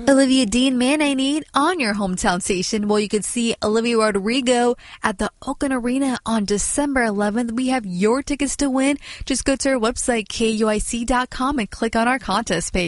Olivia Dean, Man I Need on your hometown station. Well, you could see Olivia Rodrigo at the Oakland Arena on December 11th. We have your tickets to win. Just go to our website, KUIC.com, and click on our contest page.